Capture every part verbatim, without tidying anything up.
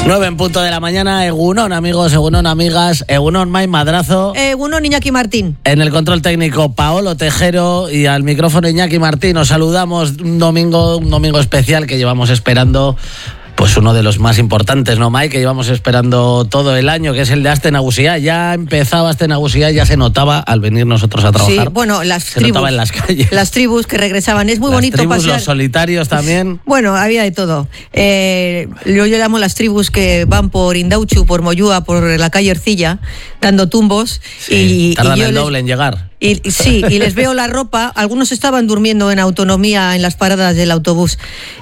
Nueve en punto de la mañana, Egunon, amigos, Egunon, amigas, Egunon, Mai Madrazo. Egunon, Iñaki Martín. En el control técnico, Paolo Tejero, y al micrófono Iñaki Martín. Os saludamos un domingo, un domingo especial que llevamos esperando, pues uno de los más importantes, ¿no, Mai? Que llevamos esperando todo el año, que es el de Aste Nagusia. Ya empezaba Aste Nagusia, ya se notaba al venir nosotros a trabajar. Sí, bueno, las se tribus. notaba en las calles. Las tribus que regresaban. Es muy las bonito tribus, pasear. Los solitarios también. Bueno, había de todo. Eh, yo, yo llamo las tribus que van por Indauchu, por Moyúa, por la calle Ercilla, dando tumbos. Sí, y tardan y yo el les... doble en llegar. Y, sí, y les veo la ropa. Algunos estaban durmiendo en autonomía en las paradas del autobús.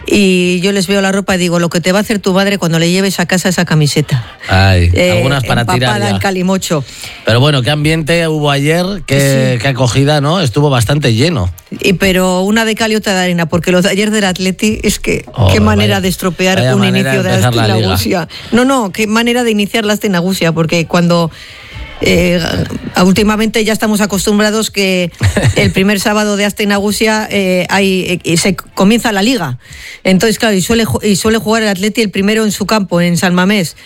Y yo les veo la ropa y digo, lo que te va a hacer tu madre cuando le lleves a casa esa camiseta. Ay, eh, algunas para tirar ya. En calimocho. Pero bueno, qué ambiente hubo ayer, qué, sí. qué acogida, ¿no? Estuvo bastante lleno. Y pero una de cal y otra de arena, porque los de ayer del Atleti es que oh, qué manera vaya, de estropear un inicio de Aste Nagusia. No, no, qué manera de iniciar la Aste Nagusia, porque cuando... Eh, últimamente ya estamos acostumbrados que el primer sábado de Aste Nagusia eh, hay, eh, se comienza la liga. Entonces, claro, y suele, y suele jugar el Atleti el primero en su campo, en San Mamés.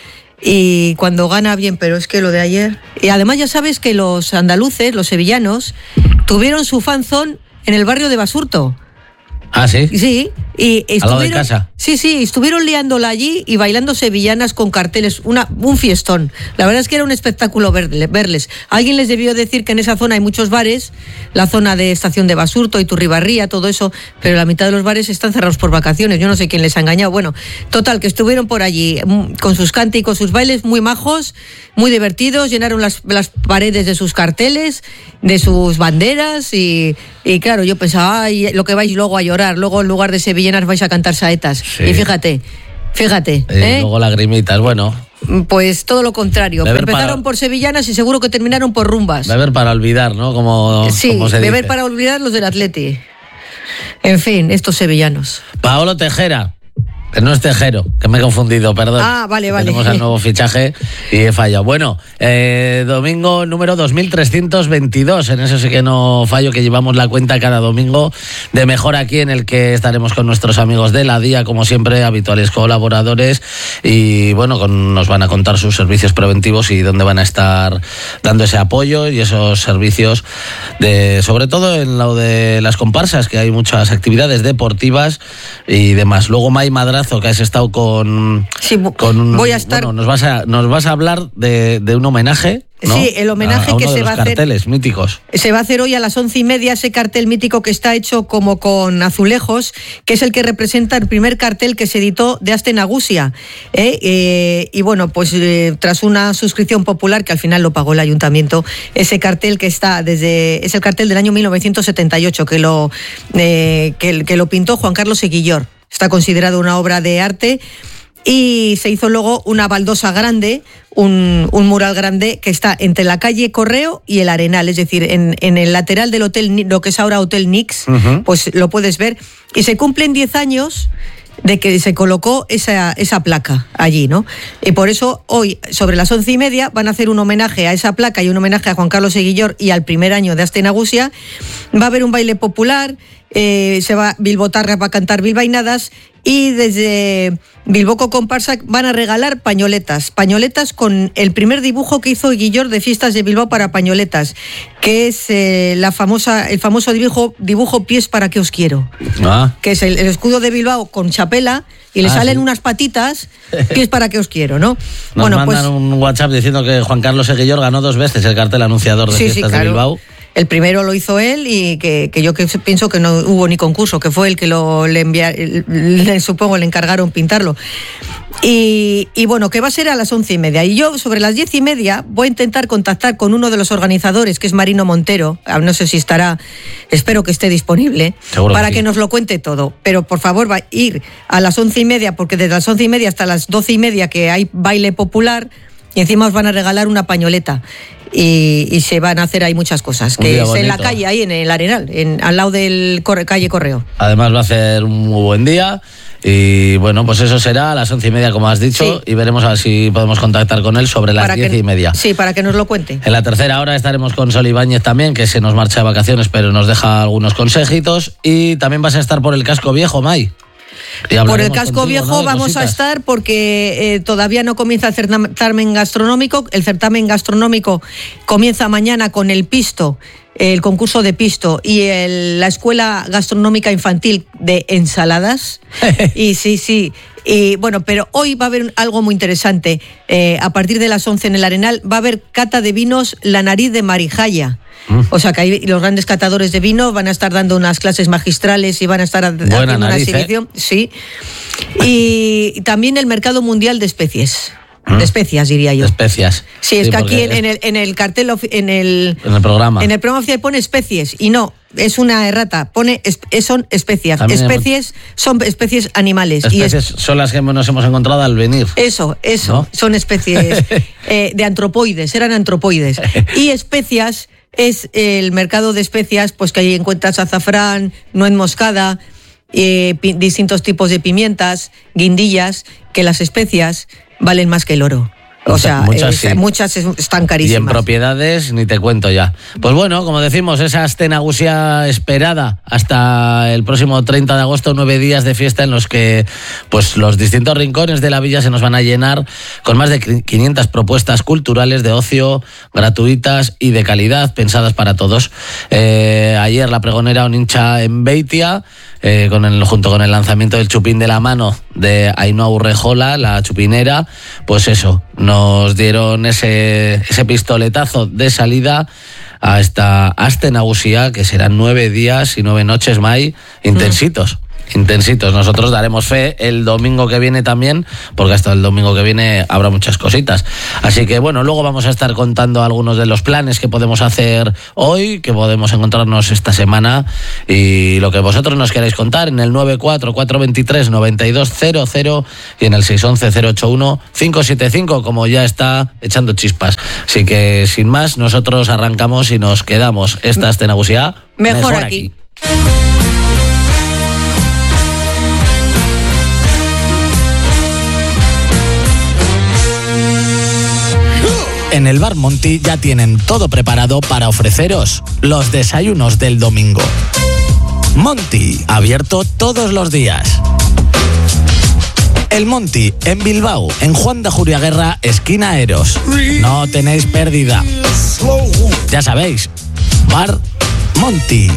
Y cuando gana bien, pero es que lo de ayer... Y además ya sabes que los andaluces, los sevillanos, tuvieron su fanzone en el barrio de Basurto. Ah, ¿sí? Sí. Y estuvieron, ¿al lado de casa? Sí, sí, estuvieron liándola allí y bailando sevillanas con carteles, una, un fiestón. La verdad es que era un espectáculo verle, verles. Alguien les debió decir que en esa zona hay muchos bares, la zona de Estación de Basurto, Iturribarría, todo eso, pero la mitad de los bares están cerrados por vacaciones. Yo no sé quién les ha engañado. Bueno, total, que estuvieron por allí con sus cánticos, sus bailes muy majos, muy divertidos, llenaron las, las paredes de sus carteles, de sus banderas y, y claro, yo pensaba, ay, lo que vais luego a llorar, luego en lugar de sevillanas vais a cantar saetas. Sí. Y fíjate, fíjate. Y ¿eh? luego lagrimitas, bueno. Pues todo lo contrario. Beber Empezaron para... por sevillanas y seguro que terminaron por rumbas. Beber para olvidar, ¿no? Como, sí, como se beber dice. Para olvidar los del Atleti. En fin, estos sevillanos. Paolo Tejera. Pero no es Tejero, que me he confundido, perdón. Ah, vale, vale. Tenemos el nuevo fichaje y he fallado. Bueno, eh, domingo número dos mil trescientos veintidós, en eso sí que no fallo, que llevamos la cuenta cada domingo de Mejor Aquí, en el que estaremos con nuestros amigos de la Día, como siempre, habituales colaboradores, y bueno, con, nos van a contar sus servicios preventivos y dónde van a estar dando ese apoyo y esos servicios, de sobre todo en lo de las comparsas, que hay muchas actividades deportivas y demás. Luego Mai Madrazo, que has estado con, sí, con un, voy a estar bueno, nos vas a nos vas a hablar de, de un homenaje, ¿no? Sí, el homenaje a, a que uno se de va los a hacer carteles míticos. Se va a hacer hoy a las once y media, ese cartel mítico que está hecho como con azulejos, que es el que representa el primer cartel que se editó de Aste Nagusia. ¿eh? Eh, y bueno, pues eh, tras una suscripción popular que al final lo pagó el ayuntamiento, ese cartel que está desde es el cartel del año mil novecientos setenta y ocho que lo eh, que, que lo pintó Juan Carlos Eguillor. Está considerado una obra de arte y se hizo luego una baldosa grande, un, un mural grande que está entre la calle Correo y el Arenal, es decir, en, en el lateral del hotel, lo que es ahora Hotel Nix, uh-huh. Pues lo puedes ver. Y se cumplen diez años de que se colocó esa, esa placa allí, ¿no? Y por eso hoy, sobre las once y media, van a hacer un homenaje a esa placa y un homenaje a Juan Carlos Eguillor y al primer año de Aste Nagusia. Va a haber un baile popular, eh, se va Bilbotarra va a cantar bilbainadas y desde Bilboco Comparsa van a regalar pañoletas, pañoletas con el primer dibujo que hizo Eguillor de Fiestas de Bilbao para pañoletas, que es eh, la famosa, el famoso dibujo, dibujo Pies para que os quiero, ah. que es el, el escudo de Bilbao con chapela y le ah, salen sí. unas patitas, Pies para que os quiero, ¿no? Nos bueno, mandan pues, un WhatsApp diciendo que Juan Carlos Eguillor ganó dos veces el cartel anunciador de sí, Fiestas sí, claro. de Bilbao. El primero lo hizo él y que, que yo que pienso que no hubo ni concurso, que fue el que lo, le, envia, le supongo le encargaron pintarlo. Y, y bueno, que va a ser a las once y media. Y yo sobre las diez y media voy a intentar contactar con uno de los organizadores, que es Marino Montero. No sé si estará, espero que esté disponible, seguro para que, que sí. nos lo cuente todo. Pero por favor, va a ir a las once y media, porque desde las once y media hasta las doce y media que hay baile popular, y encima os van a regalar una pañoleta. Y, y se van a hacer ahí muchas cosas, que es bonito. En la calle, ahí en el Arenal, en, al lado del corre, calle Correo. Además va a ser un muy buen día y bueno, pues eso será a las once y media, como has dicho, sí. Y veremos a ver si podemos contactar con él sobre las para diez que, y media. Sí, para que nos lo cuente. En la tercera hora estaremos con Sol Ibáñez también, que se nos marcha de vacaciones, pero nos deja algunos consejitos, y también vas a estar por el Casco Viejo, Mai. Por el casco contigo, viejo, ¿no?, vamos cositas. a estar porque eh, todavía no comienza el certamen gastronómico. El certamen gastronómico comienza mañana con el pisto, el concurso de pisto y el, la escuela gastronómica infantil de ensaladas. Y sí, sí. Y bueno, pero hoy va a haber algo muy interesante. Eh, a partir de las once en el Arenal va a haber cata de vinos La Nariz de Marijaya. Mm. O sea que ahí los grandes catadores de vino van a estar dando unas clases magistrales y van a estar Buena haciendo nariz, una exhibición. ¿eh? Sí. Y también el mercado mundial de especies. De especias, diría yo. De especias. Sí, es sí, que aquí en, en, el, en el cartel, en el, en el programa. En el programa oficial pone especies y no, es una errata. Pone es, son especias. También especies hemos... son especies animales. Especies y es... son las que nos hemos encontrado al venir. Eso, eso. ¿No? Son especies eh, de antropoides, eran antropoides. Y especias es el mercado de especias, pues que ahí encuentras azafrán, nuez moscada, eh, pi- distintos tipos de pimientas, guindillas, que las especias valen más que el oro. O sea, muchas, eh, sí. muchas están carísimas. Y en propiedades ni te cuento ya. Pues bueno, como decimos, esa Aste Nagusia esperada hasta el próximo treinta de agosto, nueve días de fiesta en los que pues los distintos rincones de la villa se nos van a llenar con más de quinientas propuestas culturales de ocio, gratuitas y de calidad, pensadas para todos. Eh, ayer la pregonera Onincha en Beitia, eh, con el, junto con el lanzamiento del chupín de la mano de Ainhoa Urrejola, la chupinera, pues eso, nos dieron ese, ese pistoletazo de salida a esta Aste Nagusia, que serán nueve días y nueve noches, Mai, intensitos. Mm. Intensitos. Nosotros daremos fe el domingo que viene también, porque hasta el domingo que viene habrá muchas cositas. Así que bueno, luego vamos a estar contando algunos de los planes que podemos hacer hoy, que podemos encontrarnos esta semana, y lo que vosotros nos queráis contar en el nueve cuatro cuatro dos tres nueve dos cero cero y en el seis uno uno cero ocho uno cinco siete cinco, como ya está echando chispas. Así que sin más, nosotros arrancamos y nos quedamos. Esta Aste Nagusia mejor, mejor aquí, aquí. En el Bar Monty ya tienen todo preparado para ofreceros los desayunos del domingo. Monty, abierto todos los días. El Monty, en Bilbao, en Juan de Juriaguerra, esquina Eros. No tenéis pérdida. Ya sabéis, Bar Monty.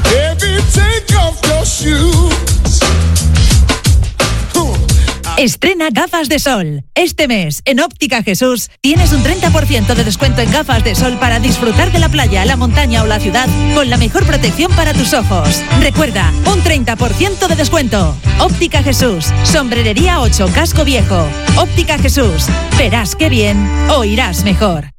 Estrena gafas de sol. Este mes, en Óptica Jesús, tienes un treinta por ciento de descuento en gafas de sol para disfrutar de la playa, la montaña o la ciudad con la mejor protección para tus ojos. Recuerda, un treinta por ciento de descuento. Óptica Jesús, Sombrerería ocho, Casco Viejo. Óptica Jesús, verás qué bien, oirás mejor.